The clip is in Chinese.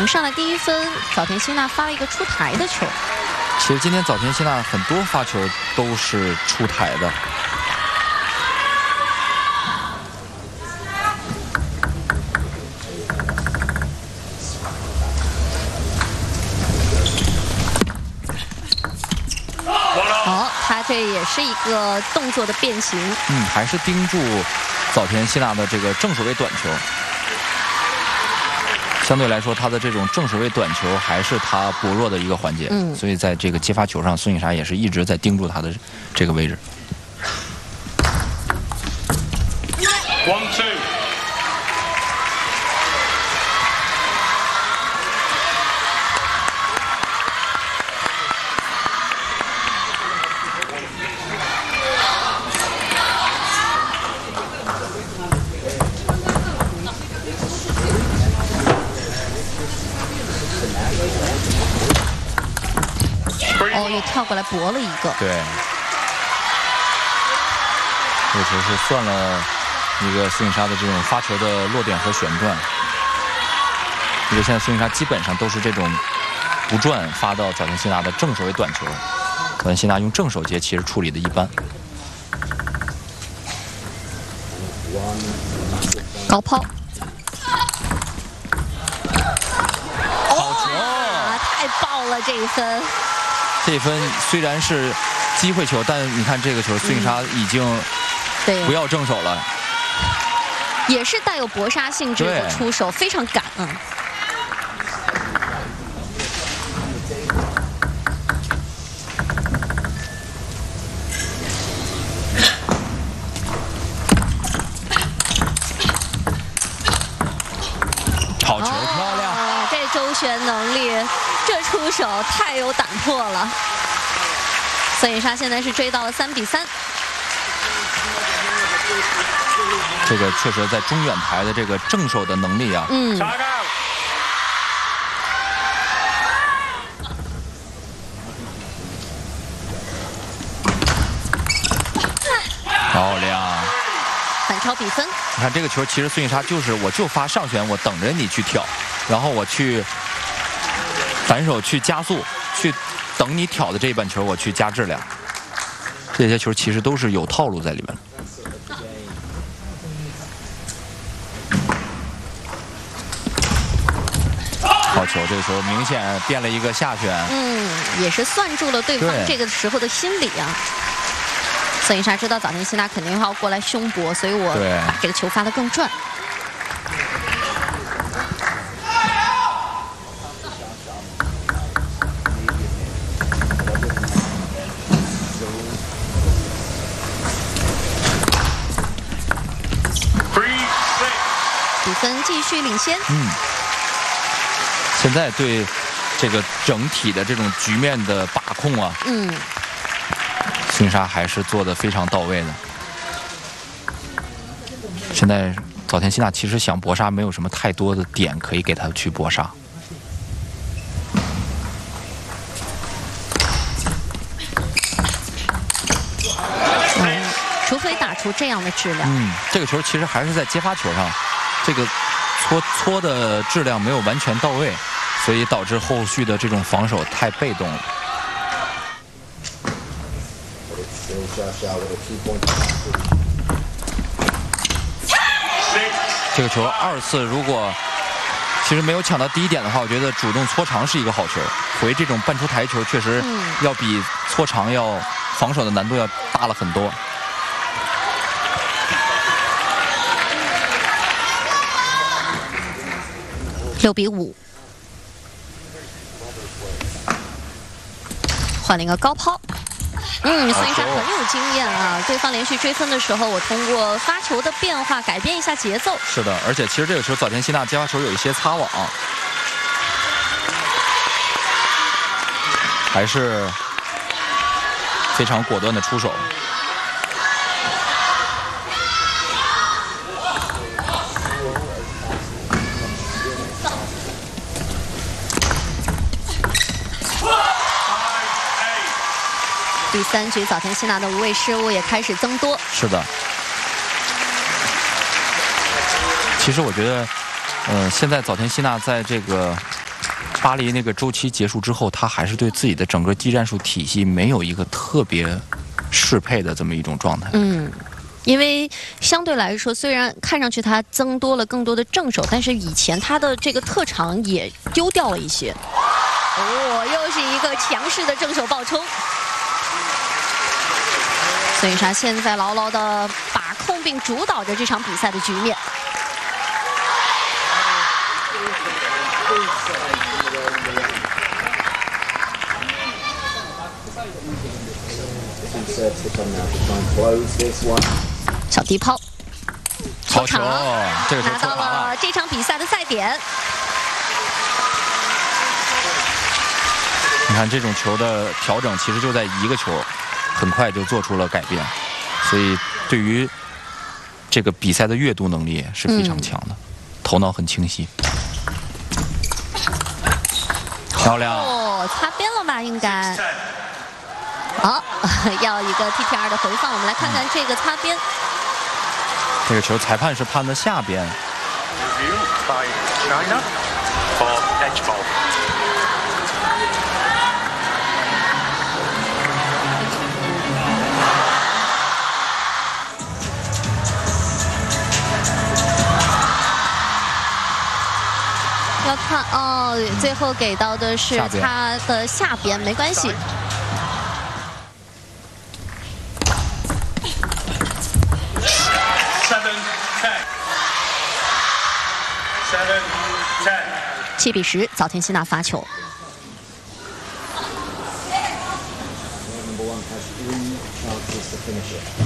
上来第一分，早田希娜发了一个出台的球。 其实今天早田希娜很多发球都是出台的。 好，他这也是一个动作的变形。 还是盯住早田希娜的这个正手位短球。相对来说，他的这种正手位短球还是他薄弱的一个环节。所以在这个接发球上，孙颖莎也是一直在盯住他的这个位置。 1-2。 哦，又跳过来搏了一个。 对，这球是算了一个孙颖莎的这种发球的落点和旋转。因为现在孙颖莎基本上都是这种不转发到早田希娜的正手位短球，早田希娜用正手接其实处理的一般。 高抛。 好球！ 太爆了这一分。 这一分虽然是机会球，但你看这个球，孙颖莎已经不要正手了， 也是带有搏杀性质的出手，非常赶啊。 好球，漂亮！ 这周旋能力，这出手太有胆魄了。孙颖莎现在是追到了3-3。 这个确实在中远台的这个正手的能力啊，漂亮！ 反超比分。 你看这个球，其实孙颖莎就是我就发上旋，我等着你去挑，然后我去反手去加速，去等你挑的这一板球，我去加质量。这些球其实都是有套路在里面。好球，这个球明显变了一个下旋。 也是算住了对方这个时候的心理啊。孙颖莎知道早田希娜肯定要过来胸搏，所以我把这个球发得更转。比分继续领先。 现在对这个整体的这种局面的把控啊，孙颖莎还是做得非常到位的。现在早田希娜其实想搏杀，没有什么太多的点可以给她去搏杀。 除非打出这样的质量。 这个球其实还是在接发球上，这个搓的质量没有完全到位，所以导致后续的这种防守太被动了。这个球2次如果其实没有抢到第一点的话，我觉得主动搓长是一个好球。回这种半出台球确实要比搓长要防守的难度要大了很多。 6-5，换了一个高抛。孙颖莎很有经验啊！对方连续追分的时候，我通过发球的变化改变一下节奏。 是的，而且其实这个球早田希娜接发球有一些擦网，还是非常果断的出手。 第3局早田希娜的无谓失误也开始增多。 是的，其实我觉得，现在早田希娜在这个巴黎那个周期结束之后，他还是对自己的整个技战术体系没有一个特别适配的这么一种状态。 因为相对来说，虽然看上去他增多了更多的正手，但是以前他的这个特长也丢掉了一些。又是一个强势的正手爆冲。孙颖莎现在牢牢地把控并主导着这场比赛的局面。小低抛， 好球，这个球拿到了这场比赛的赛点。 你看这种球的调整，其实就在一个球，很快就做出了改变，所以对于这个比赛的阅读能力是非常强的，头脑很清晰。漂亮！ 擦边了吧？应该。好，要一个 TPR 的回放，我们来看看这个擦边。 这个球裁判是判的下边。 要看哦，最后给到的是他的下边，没关系。7比10，早田希娜发球。 Number 1 has 3 chances to finish it.